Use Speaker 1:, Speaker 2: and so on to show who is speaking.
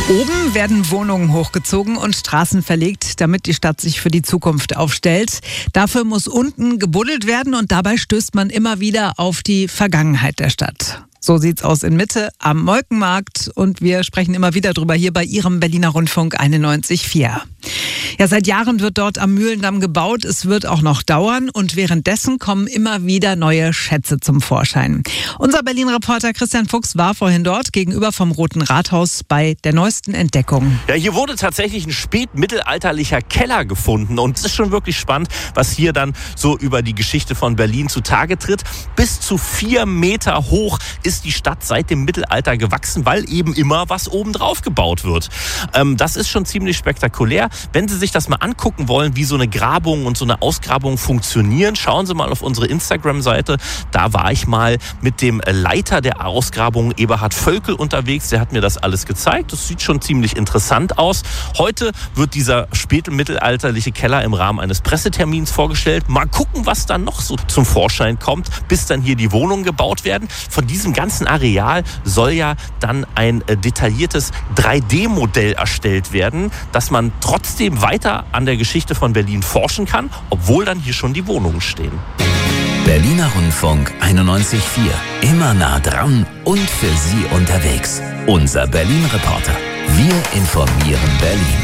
Speaker 1: Oben werden Wohnungen hochgezogen und Straßen verlegt, damit die Stadt sich für die Zukunft aufstellt. Dafür muss unten gebuddelt werden und dabei stößt man immer wieder auf die Vergangenheit der Stadt. So sieht's aus in Mitte am Molkenmarkt und wir sprechen immer wieder drüber hier bei Ihrem Berliner Rundfunk 91,4. Ja, seit Jahren wird dort am Mühlendamm gebaut. Es wird auch noch dauern und währenddessen kommen immer wieder neue Schätze zum Vorschein. Unser Berlin-Reporter Christian Fuchs war vorhin dort gegenüber vom Roten Rathaus bei der neuesten Entdeckung.
Speaker 2: Ja, hier wurde tatsächlich ein spätmittelalterlicher Keller gefunden und es ist schon wirklich spannend, was hier dann so über die Geschichte von Berlin zutage tritt. Bis zu 4 Meter hoch ist die Stadt seit dem Mittelalter gewachsen, weil eben immer was obendrauf gebaut wird. Das ist schon ziemlich spektakulär. Wenn Sie sich das mal angucken wollen, wie so eine Grabung und so eine Ausgrabung funktionieren, schauen Sie mal auf unsere Instagram-Seite. Da war ich mal mit dem Leiter der Ausgrabung, Eberhard Völkel, unterwegs. Der hat mir das alles gezeigt. Das sieht schon ziemlich interessant aus. Heute wird dieser spätmittelalterliche Keller im Rahmen eines Pressetermins vorgestellt. Mal gucken, was dann noch so zum Vorschein kommt, bis dann hier die Wohnungen gebaut werden. Von diesem ganzen Areal soll ja dann ein detailliertes 3D-Modell erstellt werden, dass man trotzdem weiter an der Geschichte von Berlin forschen kann, obwohl dann hier schon die Wohnungen stehen.
Speaker 3: Berliner Rundfunk 91,4. Immer nah dran und für Sie unterwegs. Unser Berlin-Reporter. Wir informieren Berlin.